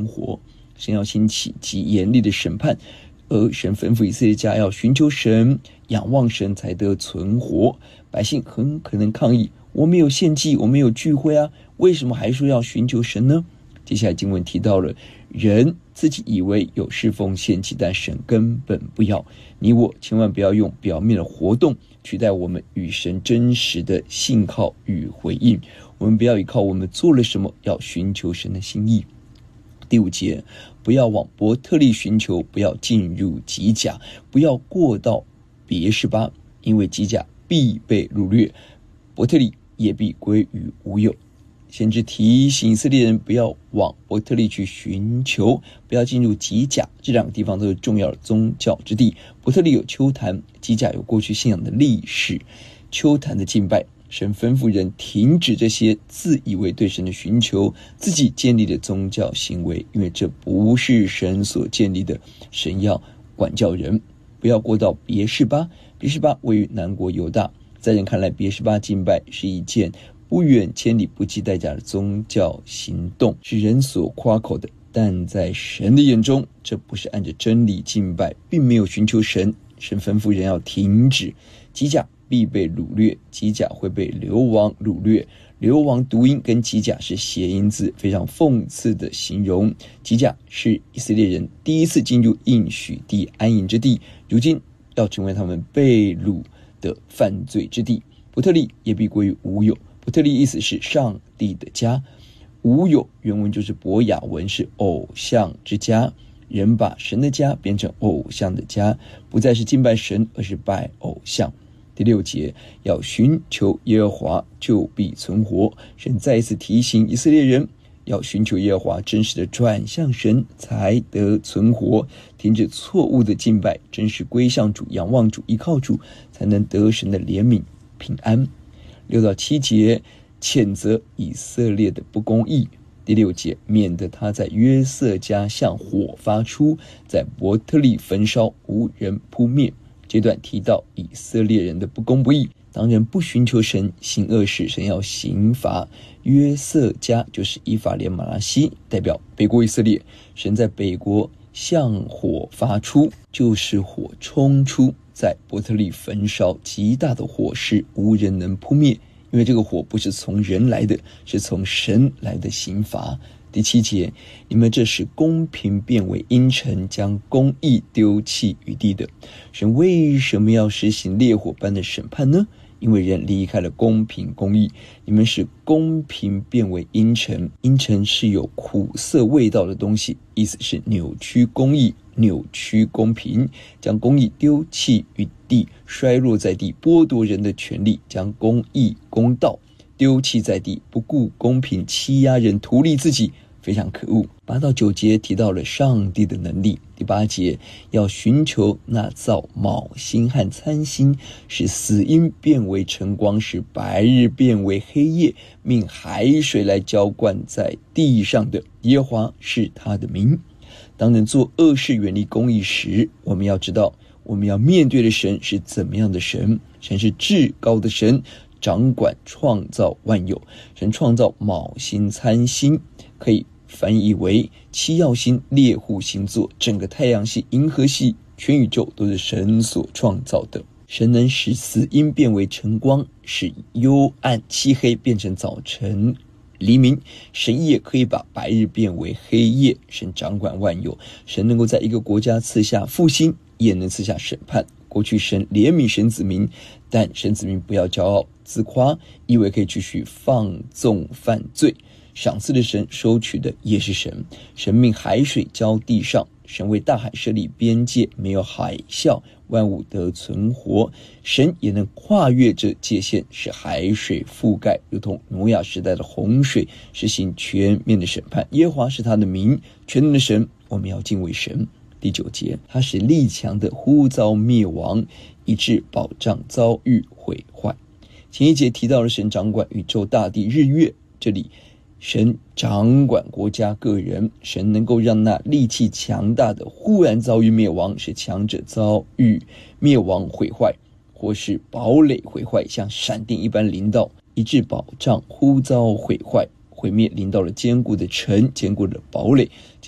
活。神要兴起极严厉的审判，而神吩咐以色列家要寻求神，仰望神才得存活。百姓很可能抗议，我没有献祭，我没有聚会啊，为什么还说要寻求神呢？接下来经文提到了人自己以为有侍奉献祭，但神根本不要。你我千万不要用表面的活动取代我们与神真实的信靠与回应。我们不要依靠我们做了什么，要寻求神的心意。第5节，不要往伯特利寻求，不要进入吉甲，不要过到别是巴，因为吉甲必被掳掠，伯特利也必归于无有。先知提醒以色列人不要往伯特利去寻求，不要进入吉甲，这2个地方都是重要的宗教之地。伯特利有丘坛，吉甲有过去信仰的历史。丘坛的敬拜，神吩咐人停止这些自以为对神的寻求，自己建立的宗教行为，因为这不是神所建立的。神要管教人，不要过到别是巴。别是巴位于南国犹大，在人看来，别是巴敬拜是一件不远千里不计代价的宗教行动，是人所夸口的，但在神的眼中，这不是按着真理敬拜，并没有寻求神。神吩咐人要停止。吉甲必被掳掠，吉甲会被流亡掳掠。流亡读音跟吉甲是谐音字，非常讽刺的形容。吉甲是以色列人第一次进入应许地安营之地，如今要成为他们被掳的犯罪之地。伯特利也必归于无有。伯特利意思是上帝的家，无有原文就是博雅文，是偶像之家。人把神的家变成偶像的家，不再是敬拜神，而是拜偶像。第6节，要寻求耶和华，就必存活。神再一次提醒以色列人，要寻求耶和华，真实的转向神，才得存活。停止错误的敬拜，真实归向主，仰望主，依靠主，才能得神的怜悯平安。6到7节，谴责以色列的不公义。第6节，免得他在约瑟家向火发出，在伯特利焚烧，无人扑灭。这段提到以色列人的不公不义，当人不寻求神，行恶时，神要刑罚。约瑟家就是以法莲、马拿西，代表北国以色列。神在北国向火发出，就是火冲出，在伯特利焚烧，极大的火势，无人能扑灭，因为这个火不是从人来的，是从神来的刑罚。第7节，你们这使公平变为阴沉，将公义丢弃于地的。神为什么要实行烈火般的审判呢？因为人离开了公平公义。你们使公平变为阴沉，阴沉是有苦涩味道的东西，意思是扭曲公义，扭曲公平，将公义丢弃于地，衰落在地，剥夺人的权利，将公义公道丢弃在地，不顾公平，欺压人，图利自己，非常可恶。8到9节提到了上帝的能力。第8节，要寻求那造卯星和参星，使死阴变为晨光，使白日变为黑夜，命海水来浇灌在地上的。耶和华是他的名。当人做恶事，远离公义时，我们要知道，我们要面对的神是怎么样的神。神是至高的神，掌管创造万有。神创造卯星、参星，可以翻译为七曜星、猎户星座，整个太阳系、银河系、全宇宙都是神所创造的。神能使死阴变为晨光，使幽暗漆黑变成早晨黎明。神也可以把白日变为黑夜。神掌管万有，神能够在一个国家赐下复兴，也能赐下审判。过去神怜悯神子民，但神子民不要骄傲自夸，以为可以继续放纵犯罪。赏赐的神，收取的也是神。神命海水浇地上，神为大海设立边界，没有海啸，万物得存活。神也能跨越这界限，使海水覆盖，如同挪亚时代的洪水，实行全面的审判。耶和华是他的名，全能的神，我们要敬畏神。第9节，他使力强的忽遭灭亡，以致保障遭遇毁坏。前一节提到了神掌管宇宙大地日月，这里神掌管国家个人，神能够让那力气强大的忽然遭遇灭亡，使强者遭遇灭亡毁坏，或是堡垒毁坏，像闪电一般临到，以致保障忽遭毁坏，毁灭临到了坚固的城，坚固的堡垒。